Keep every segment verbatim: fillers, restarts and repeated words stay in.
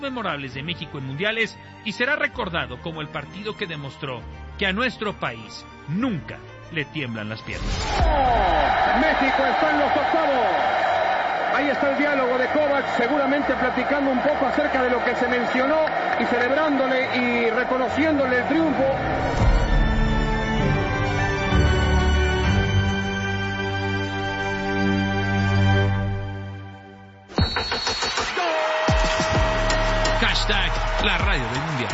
memorables de México en mundiales y será recordado como el partido que demostró que a nuestro país nunca le tiemblan las piernas. México está en los octavos. Ahí está el diálogo de Kovac, seguramente platicando un poco acerca de lo que se mencionó y celebrándole y reconociéndole el triunfo. Hashtag la radio del mundial.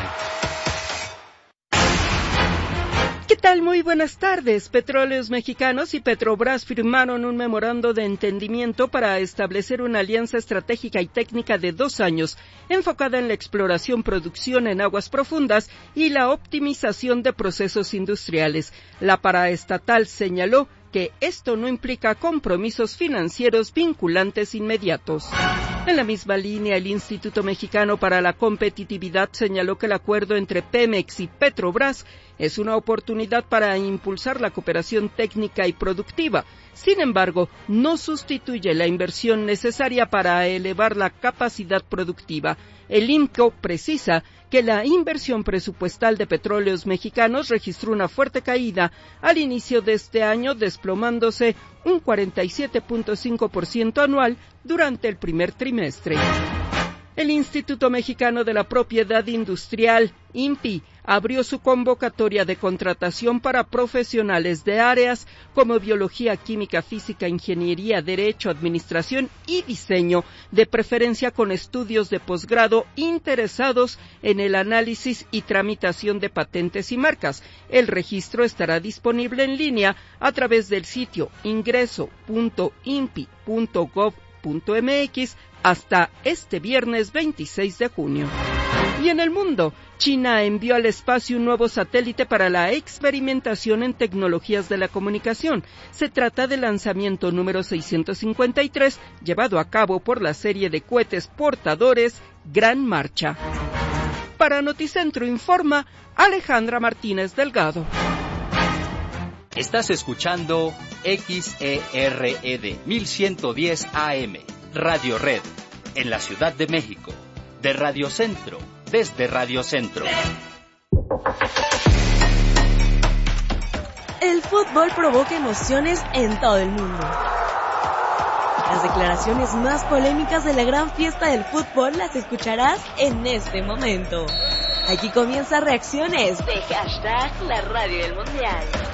¿Qué tal? Muy buenas tardes. Petróleos Mexicanos y Petrobras firmaron un memorando de entendimiento para establecer una alianza estratégica y técnica de dos años, enfocada en la exploración, producción en aguas profundas y la optimización de procesos industriales. La paraestatal señaló que esto no implica compromisos financieros vinculantes inmediatos. En la misma línea, el Instituto Mexicano para la Competitividad señaló que el acuerdo entre Pemex y Petrobras es una oportunidad para impulsar la cooperación técnica y productiva. Sin embargo, no sustituye la inversión necesaria para elevar la capacidad productiva. El I M C O precisa que la inversión presupuestal de Petróleos Mexicanos registró una fuerte caída al inicio de este año, desplomándose un cuarenta y siete punto cinco por ciento anual durante el primer trimestre. El Instituto Mexicano de la Propiedad Industrial, I N P I, abrió su convocatoria de contratación para profesionales de áreas como biología, química, física, ingeniería, derecho, administración y diseño, de preferencia con estudios de posgrado interesados en el análisis y tramitación de patentes y marcas. El registro estará disponible en línea a través del sitio ingreso punto inpi punto gob punto mx hasta este viernes veintiséis de junio. Y en el mundo, China envió al espacio un nuevo satélite para la experimentación en tecnologías de la comunicación. Se trata del lanzamiento número seiscientos cincuenta y tres, llevado a cabo por la serie de cohetes portadores Gran Marcha. Para Noticentro informa Alejandra Martínez Delgado. Estás escuchando X E R E D mil ciento diez A M, Radio Red, en la Ciudad de México, de Radio Centro, desde Radio Centro. El fútbol provoca emociones en todo el mundo. Las declaraciones más polémicas de la gran fiesta del fútbol las escucharás en este momento. Aquí comienza Reacciones de Hashtag la radio del mundial.